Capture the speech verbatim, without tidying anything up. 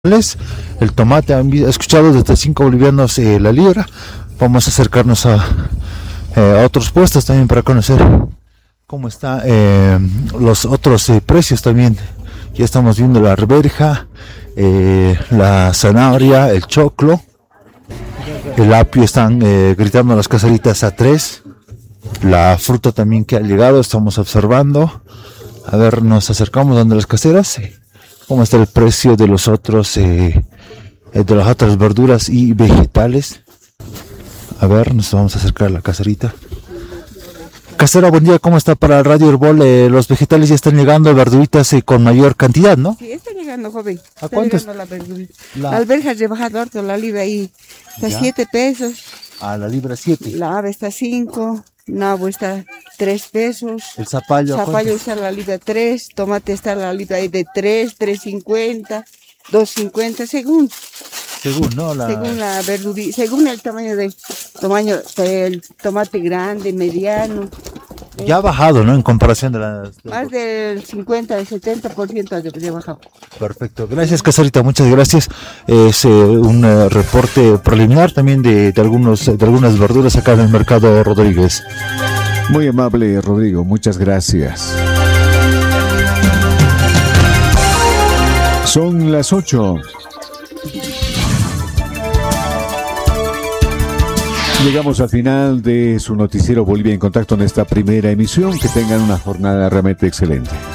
El tomate han escuchado desde cinco bolivianos eh, la libra. Vamos a acercarnos a, eh, a otros puestos también para conocer cómo están eh, los otros eh, precios también. Ya estamos viendo la arveja, eh, la zanahoria, el choclo, el apio. Están eh, gritando las caseritas a tres. La fruta también que ha llegado, estamos observando. A ver, nos acercamos donde las caseras. Eh. ¿Cómo está el precio de los otros, eh, de las otras verduras y vegetales? A ver, nos vamos a acercar a la caserita. Casera, buen día, ¿cómo está para Radio Herbol? Eh, los vegetales ya están llegando, verduritas eh, con mayor cantidad, ¿no? Sí, está llegando, joven. ¿A está cuánto llegando la verdurita. La... La alberja rebajada harto, la libra ahí está ¿Ya? siete pesos. A la libra siete. La ave está cinco, nabo está tres pesos. El zapallo. Zapallo está la libra tres, tomate está la libra ahí de tres, tres cincuenta, dos cincuenta, según. Según, ¿no? La... Según la verdurita, según el tamaño del tamaño del tomate grande, mediano. Ya ha bajado, ¿no? En comparación de las... Más del cincuenta, del setenta por ciento de, de bajado. Perfecto. Gracias, Caserita. Muchas gracias. Es eh, un uh, reporte preliminar también de, de, algunos, de algunas verduras acá en el mercado Rodríguez. Muy amable, Rodrigo. Muchas gracias. Son las ocho. Llegamos al final de su noticiero Bolivia en Contacto en esta primera emisión. Que tengan una jornada realmente excelente.